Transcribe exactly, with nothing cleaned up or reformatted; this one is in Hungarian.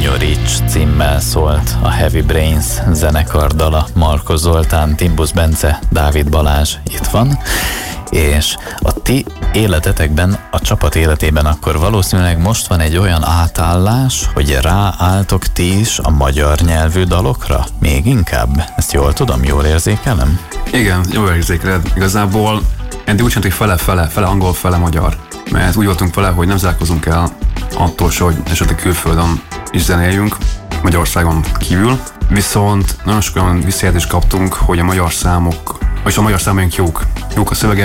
Hunyoríts címmel szólt a Heavy Brains zenekar dala. Markos Zoltán, Timbusz Bence, Dávid Balázs itt van, és a ti életetekben, a csapat életében akkor valószínűleg most van egy olyan átállás, hogy ráálltok ti is a magyar nyelvű dalokra? Még inkább? Ezt jól tudom, jól érzékelem? Igen, jól érzékeled. Igazából eddig úgy hogy fele-fele, fele angol, fele magyar. Mert úgy voltunk vele, hogy nem zárkozunk el attól se, hogy esetleg külföldön is zenéljünk, Magyarországon kívül. Viszont nagyon sok olyan visszajelzést kaptunk, hogy a magyar számok, vagyis a magyar számaink jók. Jók a szövege,